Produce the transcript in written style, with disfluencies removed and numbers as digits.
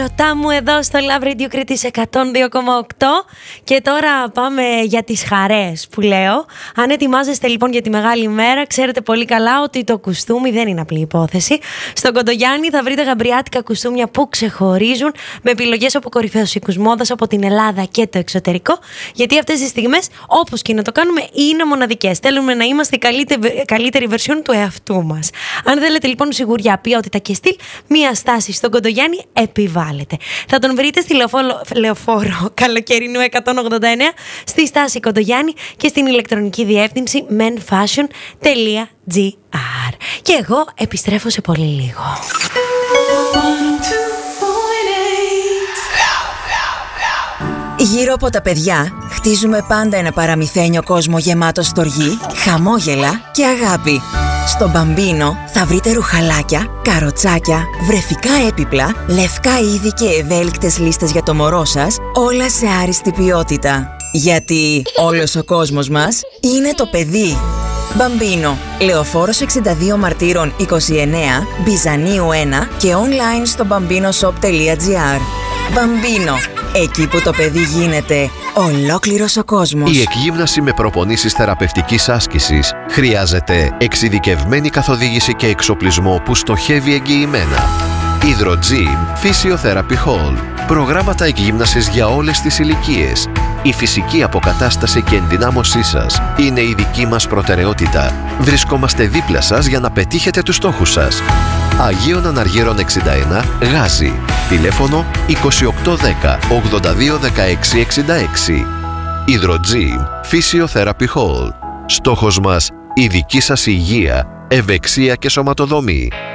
Ρωτά μου εδώ στο Love Radio Κρήτης 102,8 και τώρα πάμε για τις χαρές που λέω. Αν ετοιμάζεστε λοιπόν για τη μεγάλη μέρα, ξέρετε πολύ καλά ότι το κουστούμι δεν είναι απλή υπόθεση. Στον Κοντογιάννη θα βρείτε γαμπριάτικα κουστούμια που ξεχωρίζουν, με επιλογές από κορυφαίους οίκους μόδας από την Ελλάδα και το εξωτερικό, γιατί αυτές τις στιγμές, όπως και να το κάνουμε, είναι μοναδικές. Θέλουμε να είμαστε η καλύτερη βερσιόν του εαυτού μας. Αν θέλετε λοιπόν σιγουριά, ποιότητα και στυλ, μία στάση στον Κοντογιάννη επιβάλλεται. Θα τον βρείτε στη Λεωφόρο Καλοκαιρινού 189, στη στάση Κοντογιάννη και στην ηλεκτρονική διεύθυνση menfashion.gr. Και εγώ επιστρέφω σε πολύ λίγο. Γύρω από τα παιδιά χτίζουμε πάντα ένα παραμυθένιο κόσμο γεμάτο στοργή, χαμόγελα και αγάπη. Στο Μπαμπίνο θα βρείτε ρουχαλάκια, καροτσάκια, βρεφικά έπιπλα, λευκά είδη και ευέλικτες λίστες για το μωρό σας, όλα σε άριστη ποιότητα. Γιατί όλος ο κόσμος μας είναι το παιδί. Μπαμπίνο, Λεωφόρος 62 Μαρτύρων 29, Μπιζανίου 1 και online στο bambinoshop.gr. Μπαμπίνο, εκεί που το παιδί γίνεται ολόκληρος ο κόσμος. Η εκγύμναση με προπονήσεις θεραπευτικής άσκησης χρειάζεται εξειδικευμένη καθοδήγηση και εξοπλισμό που στοχεύει εγγυημένα. Hydrogym Physiotherapy Hall. Προγράμματα εκγύμνασης για όλες τις ηλικίες. Η φυσική αποκατάσταση και ενδυνάμωσή σας είναι η δική μας προτεραιότητα. Βρισκόμαστε δίπλα σας για να πετύχετε τους στόχους σας. Αγίων Αναργύρων 61, Γάζι. Τηλέφωνο 2810 82 16 66. Hydrogym Physiotherapy Hall. Στόχος μας, η δική σας υγεία, ευεξία και σωματοδομή.